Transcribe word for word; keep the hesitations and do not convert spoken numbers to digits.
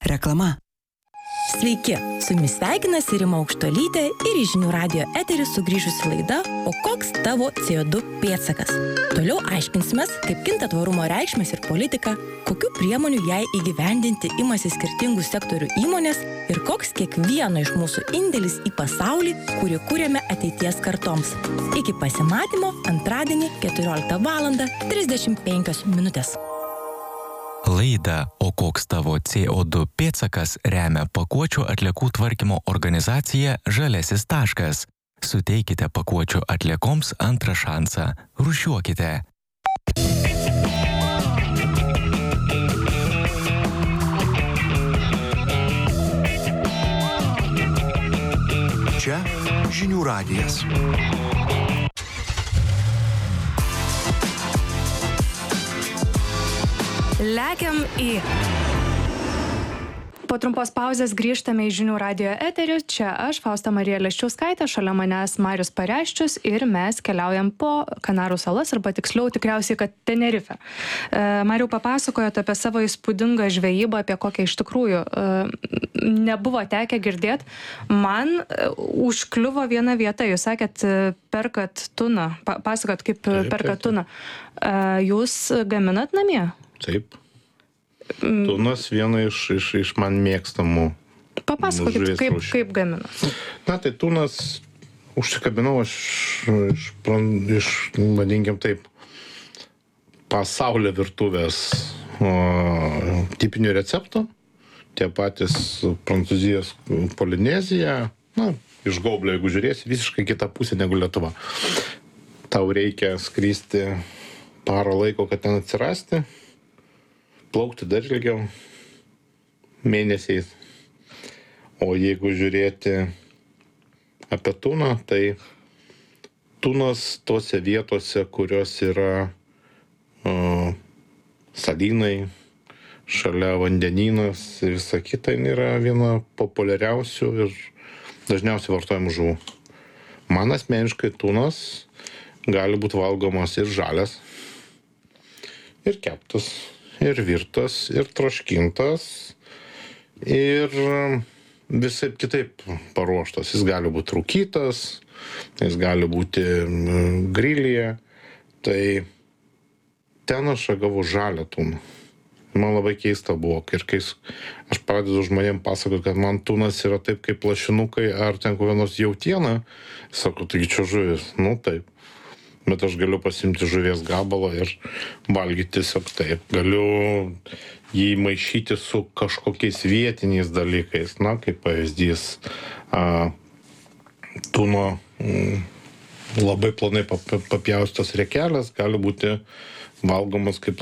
Reklama. Sveiki, su jumis sveikinasi Rima Aukštuolytė ir į Žinių radijo eterį sugrįžusi laida O koks tavo C O du pėdsakas? Toliau aiškinsimės, kaip kinta tvarumo reikšmės ir politika, kokių priemonių jai įgyvendinti imasi skirtingų sektorių įmonės ir koks kiekvieno iš mūsų indėlis į pasaulį, kurį kūrėme ateities kartoms. Iki pasimatymo antradienį keturioliktą valandą trisdešimt penkios minutės. Laidą O koks tavo C O du pėdsakas remia pakuočių atliekų tvarkymo organizacija Žaliasis taškas. Suteikite pakuočių atliekoms antrą šansą. Rūšiuokite. Čia Žinių radijas. Lekiam į. Po trumpos pauzės grįžtame į Žinių radijo eterį. Čia aš, Fausta Marija Leščiauskaitė, šalia manęs Marius Pareščius ir mes keliaujam po Kanarų salas, arba tiksliau tikriausiai, kad Tenerife. E, Mariau, papasakojot apie savo įspūdingą žvejybą, apie kokią iš tikrųjų e, nebuvo tekę girdėti. Man e, užkliuvo viena vieta, jūs sakėt, perkat tuną, pa, pasakot, kaip taip, perkat tuną. E, jūs gaminat namie? Taip. Tunas viena iš, iš, iš man mėgstamų. Papasakokit, kaip, kaip gaminat. Na, tai tunas užsikabinau aš iš, iš, vadinkim taip, pasaulio virtuvės o, tipinių receptų. Tie patys Prancūzijos Polinezija, na, iš Gaublio, jeigu žiūrėsi, visiškai kita pusė negu Lietuva. Tau reikia skristi parą laiko, kad ten atsirasti. Plaukti dar ilgiau, mėnesiais. O jeigu žiūrėti apie tuną, tai tunas tose vietose, kurios yra uh, salynai, šalia vandenynas ir visa kita, yra viena populiariausių ir dažniausiai vartojamų žuvų. Man asmeniškai tunas gali būti valgomas ir žalias, ir keptas, ir virtas, ir troškintas, ir visai kitaip paruoštas. Jis gali būti rūkytas, jis gali būti grilyje. Tai ten aš gavau žalią tuną. Man labai keista buvo, ir kai aš pradedu žmonėm pasakoti, kad man tunas yra taip kaip lašinukai ar ten kokia nors jautiena, sako, taigi čia žuvis. Nu taip. Bet aš galiu pasimti žuvies gabalą ir valgyti tiesiog taip. Galiu jį maišyti su kažkokiais vietiniais dalykais. Na, kaip pavyzdys, a, tuno m, labai planai papjaustos riekelės gali būti valgomas kaip